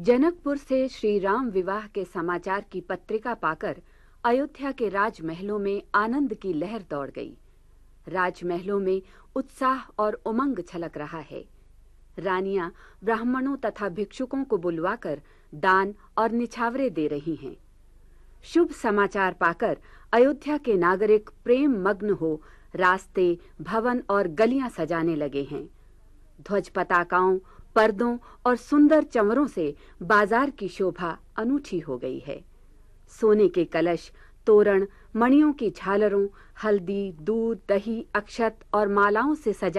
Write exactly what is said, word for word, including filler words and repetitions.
जनकपुर से श्री राम विवाह के समाचार की पत्रिका पाकर अयोध्या के राजमहलों में आनंद की लहर दौड़ गई। राजमहलों में उत्साह और उमंग छलक रहा है। रानियां ब्राह्मणों तथा भिक्षुकों को बुलवाकर दान और निछावरे दे रही हैं। शुभ समाचार पाकर अयोध्या के नागरिक प्रेम मग्न हो रास्ते, भवन और गलियां सजाने लगे हैं। ध्वज पताकाओं, पर्दों और सुंदर चंवरों से बाजार की शोभा अनूठी हो गई है। सोने के कलश, तोरण, मणियों की झालरों, हल्दी, दूध, दही, अक्षत और मालाओं से सजा